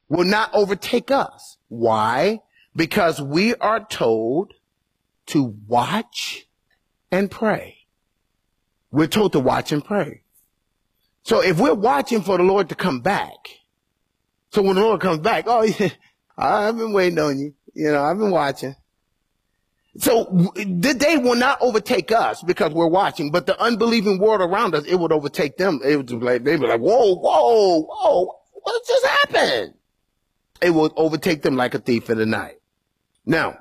will not overtake us. Why? Because we are told to watch and pray. We're told to watch and pray. So if we're watching for the Lord to come back, so when the Lord comes back, oh, yeah, I've been waiting on you. I've been watching. So the day will not overtake us because we're watching, but the unbelieving world around us, it would overtake them. They'd be like, whoa, what just happened? It will overtake them like a thief in the night. Now,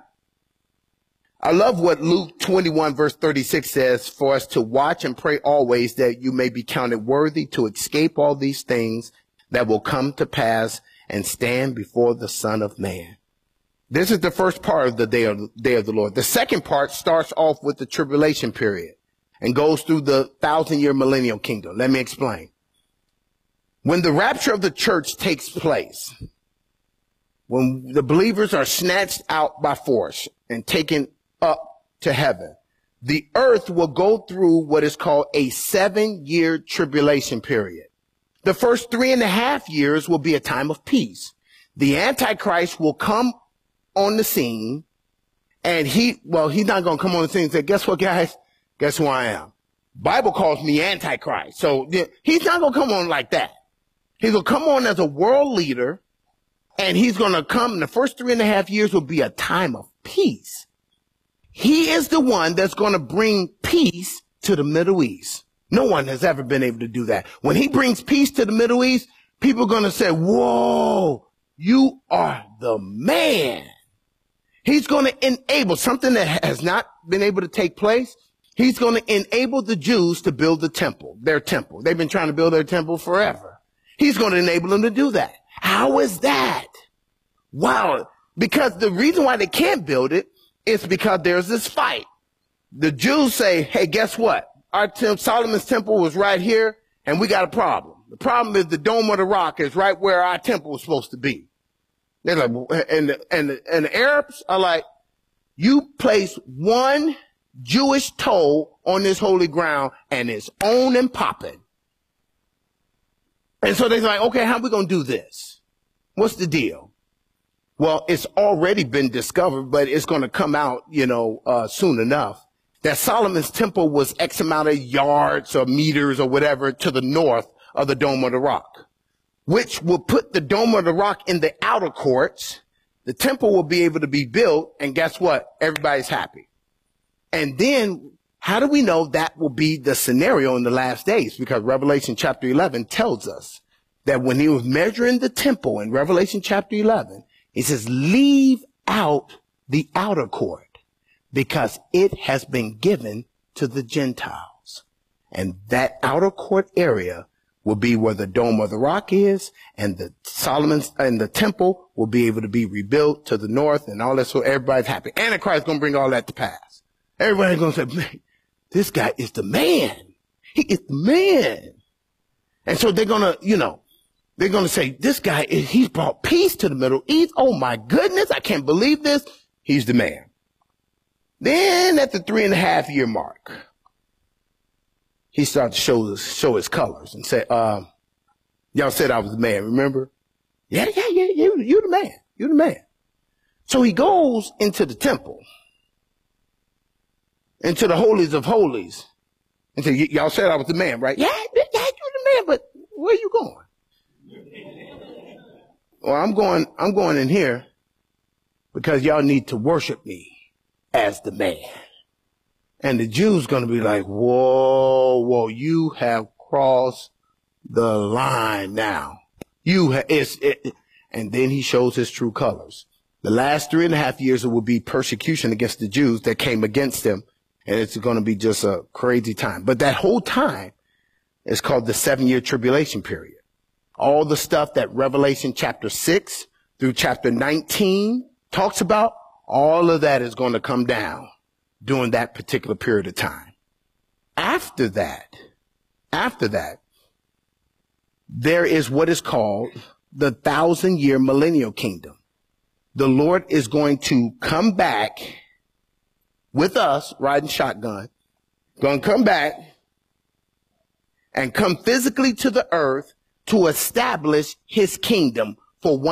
I love what Luke 21 verse 36 says, for us to watch and pray always that you may be counted worthy to escape all these things that will come to pass and stand before the Son of Man. This is the first part of the day of the Lord. The second part starts off with the tribulation period and goes through the 1,000-year millennial kingdom. Let me explain. When the rapture of the church takes place, when the believers are snatched out by force and taken up to heaven, the earth will go through what is called a 7-year tribulation period. The first 3.5 years will be a time of peace. The Antichrist will come on the scene, and he's not going to come on the scene and say, guess what, guys? Guess who I am? Bible calls me Antichrist. So he's not going to come on like that. He's going to come on as a world leader, and he's going to come, the first 3.5 years will be a time of peace. He is the one that's going to bring peace to the Middle East. No one has ever been able to do that. When he brings peace to the Middle East, people are going to say, whoa, you are the man. He's going to enable something that has not been able to take place. He's going to enable the Jews to build the temple, their temple. They've been trying to build their temple forever. He's going to enable them to do that. How is that? Wow. Because the reason why they can't build it is because there's this fight. The Jews say, hey, guess what? Solomon's temple was right here, and we got a problem. The problem is the Dome of the Rock is right where our temple was supposed to be. They're like, and the Arabs are like, you place one Jewish toe on this holy ground, and it's on and popping. And so they're like, okay, how are we going to do this? What's the deal? Well, it's already been discovered, but it's going to come out, soon enough, that Solomon's temple was X amount of yards or meters or whatever to the north of the Dome of the Rock, which will put the Dome of the Rock in the outer courts. The temple will be able to be built, and guess what? Everybody's happy. And then, how do we know that will be the scenario in the last days? Because Revelation chapter 11 tells us that when he was measuring the temple in Revelation chapter 11, he says, leave out the outer court because it has been given to the Gentiles. And that outer court area will be where the Dome of the Rock is, and the Solomon's and the temple will be able to be rebuilt to the north and all that. So everybody's happy. Antichrist is going to bring all that to pass. Everybody's going to say, man, this guy is the man. He is the man. And so they're going to, they're going to say, this guy, he's brought peace to the Middle East. Oh my goodness. I can't believe this. He's the man. Then at the 3.5 year mark, he started to show his colors and say, y'all said I was the man, remember? Yeah, you're the man. You're the man. So he goes into the temple, into the holies of holies, and said, y'all said I was the man, right? Yeah, you're the man, but where are you going? Well, I'm going in here because y'all need to worship me as the man. And the Jews going to be like, whoa, you have crossed the line now. And then he shows his true colors. The last 3.5 years, it will be persecution against the Jews that came against him. And it's going to be just a crazy time. But that whole time is called the 7-year tribulation period. All the stuff that Revelation chapter 6 through chapter 19 talks about, all of that is going to come down during that particular period of time. After that, there is what is called the 1,000-year millennial kingdom. The Lord is going to come back with us, riding shotgun, going to come back and come physically to the earth to establish his kingdom for